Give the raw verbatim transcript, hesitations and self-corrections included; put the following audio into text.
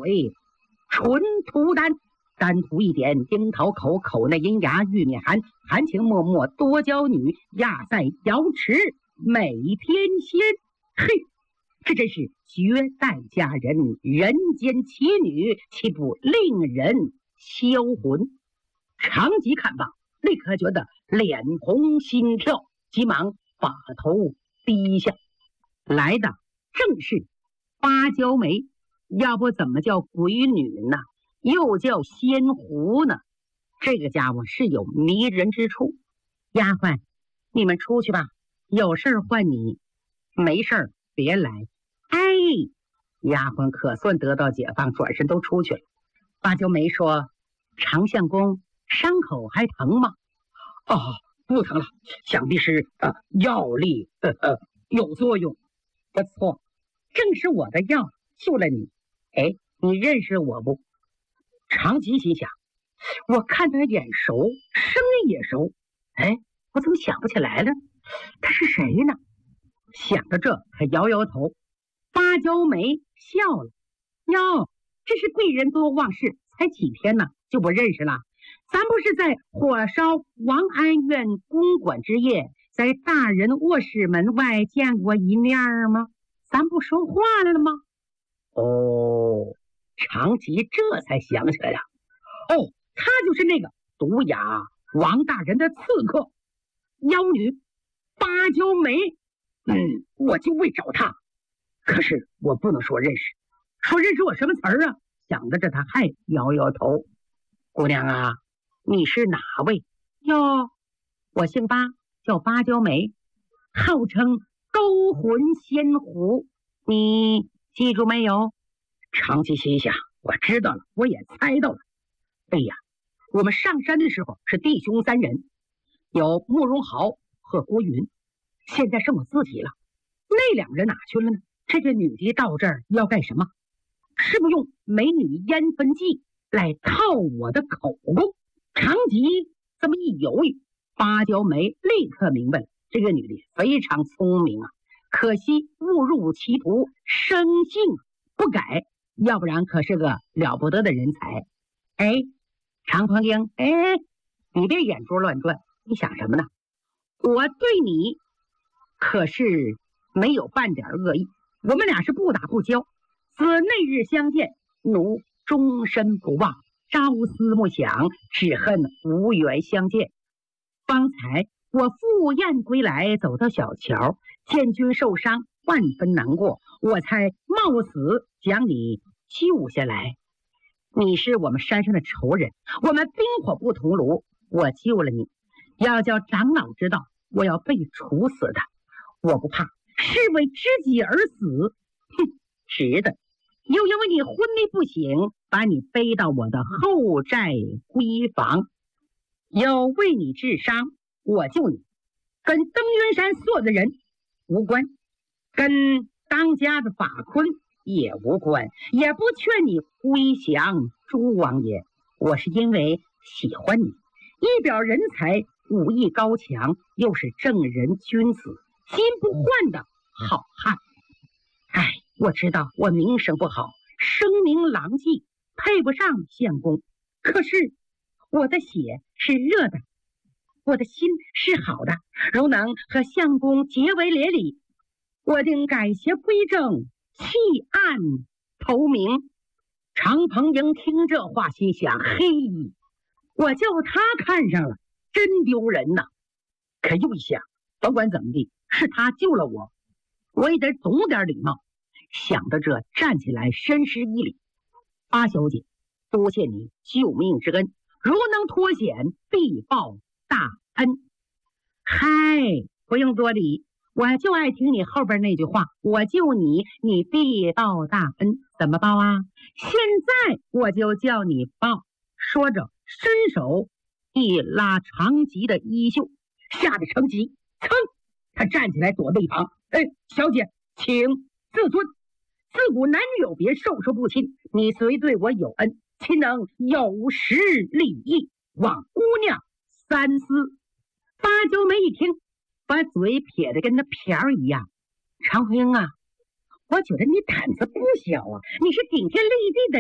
嘴，唇吐丹，丹吐一点，樱桃口，口内银牙，玉面含，含情脉脉，多娇女，压在瑶池，美天仙。嘿，这真是绝代佳人，人间奇女，岂不令人销魂？长吉看罢，立刻觉得脸红心跳，急忙把头低下。来的正是芭蕉梅，要不怎么叫鬼女呢？又叫仙狐呢？这个家伙是有迷人之处。丫鬟，你们出去吧，有事换你，没事别来。哎，丫鬟可算得到解放，转身都出去了。芭蕉梅说：“长相公，伤口还疼吗？”“哦，不疼了，想必是呃药力呃呃有作用。”“不错，正是我的药救了你。哎，你认识我不？”长吉心想，我看他眼熟，声音也熟，哎，我怎么想不起来了？他是谁呢？想到这，他摇摇头。芭蕉梅笑了：“哟，这是贵人多忘事，才几天呢，就不认识了？咱不是在火烧王安院公馆之夜，在大人卧室门外见过一面吗？咱不说话了吗？”哦，长吉这才想起来呀，哦，他就是那个毒哑王大人的刺客妖女芭蕉梅。嗯，我就为找他，可是我不能说认识，说认识我什么词儿啊？想到这，他还摇摇头。姑娘啊，你是哪位？哟，我姓芭，叫芭蕉梅，号称勾魂仙狐，你记住没有？长吉心想，我知道了，我也猜到了。哎呀，我们上山的时候是弟兄三人，有慕容豪和郭云，现在剩我自己了。那两人哪去了呢？这个女的到这儿要干什么？是不是用美女烟分计来套我的口供？长吉这么一犹豫，芭蕉梅立刻明白了，这个女的非常聪明啊，可惜误入歧途，生性不改，要不然可是个了不得的人才。哎，长鹏英，哎，你别眼珠乱转，你想什么呢？我对你可是没有半点恶意，我们俩是不打不交，自那日相见，奴终身不忘，朝思暮想，只恨无缘相见。方才我赴宴归来，走到小桥，见君受伤，万分难过，我才冒死将你救下来。你是我们山上的仇人，我们冰火不同炉，我救了你，要叫长老知道，我要被处死的。我不怕，是为知己而死，哼，值得。又因为你昏迷不醒，把你背到我的后寨闺房，又为你治伤，我救你，跟登云山所有的人无关，跟当家的法坤也无关，也不劝你归降朱王爷。我是因为喜欢你，一表人才，武艺高强，又是正人君子，心不换的好汉。哎，我知道我名声不好，声名狼藉，配不上相公，可是我的血是热的，我的心是好的，如能和相公结为连理，我定改邪归正，弃暗投明。常鹏英听这话，心想：嘿，我叫他看上了，真丢人呐！可又一想，甭管怎么地，是他救了我，我也得总点礼貌。想到这，站起来深施一礼：“八小姐，多谢你救命之恩，如能脱险，必报大恩。”嗨，不用多礼，我就爱听你后边那句话：“我救你，你必报大恩。”怎么报啊？现在我就叫你报。说着，伸手一拉长吉的衣袖，吓得长吉噌，他站起来躲在一旁。哎，小姐，请自尊。自古男女有别，授受不亲。你虽对我有恩，岂能有失礼义？望姑娘三思。芭蕉梅一听，把嘴撇得跟那瓢儿一样。长英啊，我觉得你胆子不小啊，你是顶天立地的